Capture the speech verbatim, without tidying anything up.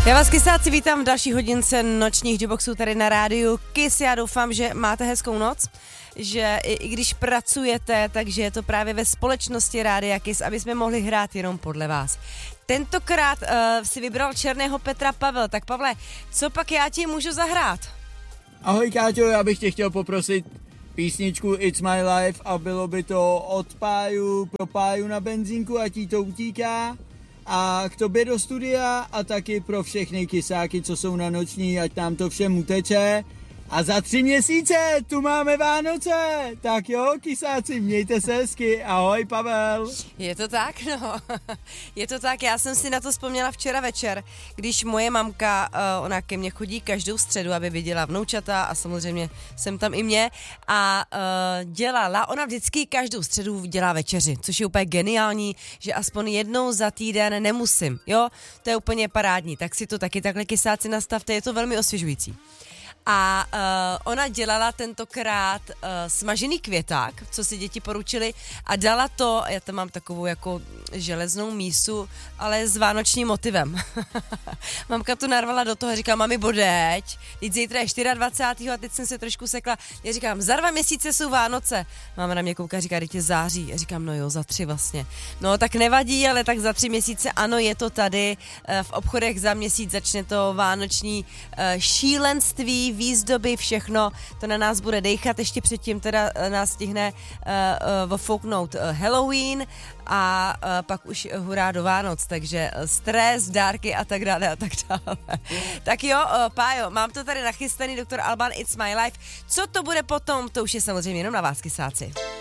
Já vás, kysáci, vítám v další hodince nočních Juboxů tady na rádiu Kiss. Já doufám, že máte hezkou noc, že i, i když pracujete, takže je to právě ve společnosti Rádia Kiss, aby jsme mohli hrát jenom podle vás. Tentokrát uh, si vybral černého Petra Pavel. Tak Pavle, co pak já ti můžu zahrát? Ahoj Káťo, já bych tě chtěl poprosit písničku It's My Life a bylo by to od Páju pro Páju na benzínku, ať jí to utíká. A k tobě do studia a taky pro všechny kysáky, co jsou na noční, ať nám to všem uteče. A za tři měsíce tu máme Vánoce. Tak jo, kysáci, mějte se hezky. Ahoj, Pavel. Je to tak, no. Je to tak, já jsem si na to vzpomněla včera večer, když moje mamka, ona ke mně chodí každou středu, aby viděla vnoučata a samozřejmě jsem tam i mě a uh, dělala, ona vždycky každou středu dělá večeři, což je úplně geniální, že aspoň jednou za týden nemusím, jo, to je úplně parádní, tak si to taky takhle kysáci nastavte, je to velmi osvěžující. A uh, ona dělala tentokrát uh, smažený květák, co si děti poručili, a dala to, já tam mám takovou jako železnou mísu, ale s vánočním motivem. Mamka to narvala do toho a říká, mami, bodeď, teď zítra je dvacátého čtvrtého a teď jsem se trošku sekla. Já říkám, za dva měsíce jsou Vánoce. Máma na mě kouká, říká, teď je září. Já říkám, no jo, za tři vlastně. No tak nevadí, ale tak za tři měsíce, ano, je to tady. Uh, v obchodech za měsíc začne to vánoční uh, šílenství, výzdoby, všechno, to na nás bude dejchat, ještě předtím teda nás stihne uh, uh, ofouknout uh, Halloween a uh, pak už hurá do Vánoc, takže stres, dárky a tak dále a tak dále. Tak jo, uh, Pájo, mám to tady nachystaný, doktor Alban, It's My Life. Co to bude potom, to už je samozřejmě jenom na vás, kysáci.